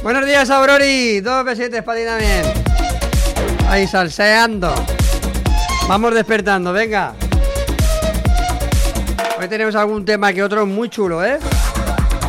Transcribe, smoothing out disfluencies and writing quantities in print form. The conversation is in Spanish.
Buenos días, Aurori. 2 besitos para ti también. Ahí salseando. Vamos despertando, venga. Hoy tenemos algún tema que otro muy chulo, ¿eh?